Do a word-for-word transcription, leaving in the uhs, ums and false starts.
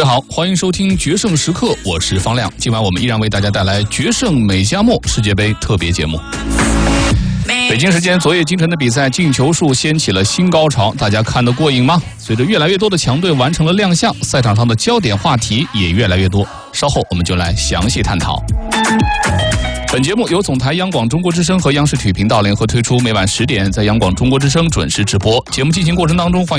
好，欢迎收听决胜时刻，我是方亮。今晚我们依然为大家带来决胜美加墨世界杯特别节目。北京时间昨夜今晨的比赛进球数掀起了新高潮，大家看得过瘾吗？随着越来越多的强队完成了亮相，赛场上的焦点话题也越来越多。稍后我们就来详细探讨。本节目由总台央广中国之声和央视体育频道联合推出，每晚十点在央广中国之声准时直播。节目进行过程当中，欢迎